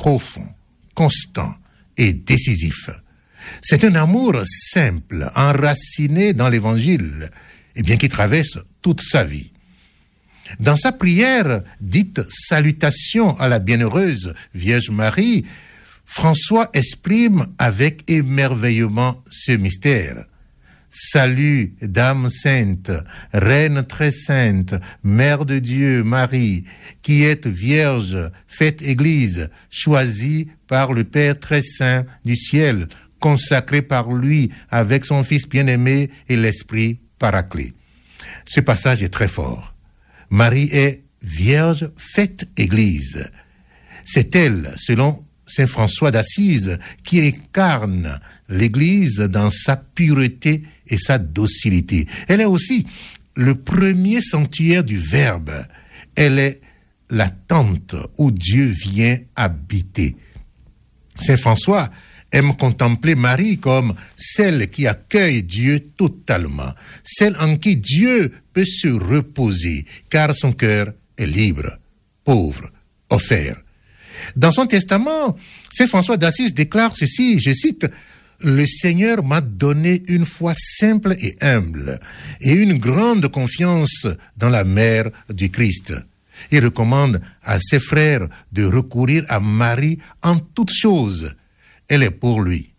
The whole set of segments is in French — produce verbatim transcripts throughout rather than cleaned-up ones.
profond, constant et décisif. C'est un amour simple, enraciné dans l'Évangile, et bien qui traverse toute sa vie. Dans sa prière, dite « Salutation à la bienheureuse Vierge Marie », François exprime avec émerveillement ce mystère. « Salut, Dame sainte, Reine très sainte, Mère de Dieu, Marie, qui êtes Vierge, faite Église, choisie par le Père très saint du ciel, consacrée par lui avec son Fils bien-aimé et l'Esprit Paraclet. » Ce passage est très fort. Marie est Vierge faite Église. C'est elle, selon Saint François d'Assise, qui incarne l'Église dans sa pureté et sa docilité. Elle est aussi le premier sanctuaire du Verbe. Elle est la tente où Dieu vient habiter. Saint François aime contempler Marie comme celle qui accueille Dieu totalement, celle en qui Dieu peut se reposer, car son cœur est libre, pauvre, offert. Dans son testament, Saint François d'Assise déclare ceci, je cite, « Le Seigneur m'a donné une foi simple et humble et une grande confiance dans la mère du Christ. » Il recommande à ses frères de recourir à Marie en toutes choses. Elle est pour lui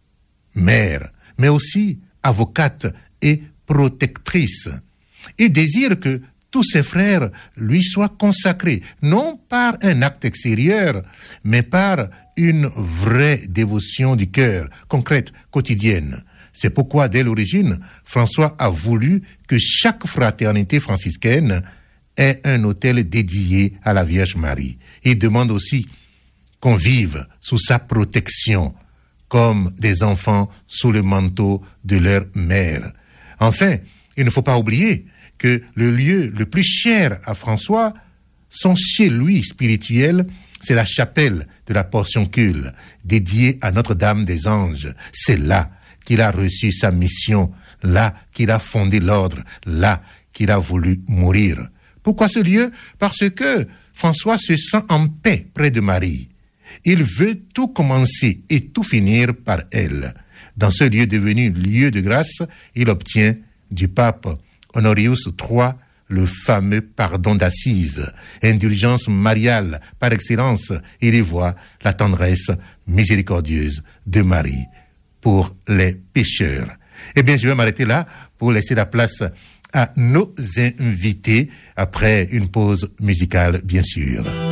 mère, mais aussi avocate et protectrice. Il désire que tous ses frères lui soient consacrés, non par un acte extérieur, mais par une vraie dévotion du cœur, concrète, quotidienne. C'est pourquoi, dès l'origine, François a voulu que chaque fraternité franciscaine ait un autel dédié à la Vierge Marie. Il demande aussi qu'on vive sous sa protection, comme des enfants sous le manteau de leur mère. Enfin, il ne faut pas oublier que le lieu le plus cher à François, son chez lui spirituel, c'est la chapelle de la Portioncule, dédiée à Notre-Dame des Anges. C'est là qu'il a reçu sa mission, là qu'il a fondé l'ordre, là qu'il a voulu mourir. Pourquoi ce lieu? Parce que François se sent en paix près de Marie. Il veut tout commencer et tout finir par elle. Dans ce lieu devenu lieu de grâce, il obtient du pape Honorius trois le fameux pardon d'Assise, indulgence mariale par excellence. Il y voit la tendresse miséricordieuse de Marie pour les pécheurs. Eh bien, je vais m'arrêter là pour laisser la place à nos invités après une pause musicale, bien sûr.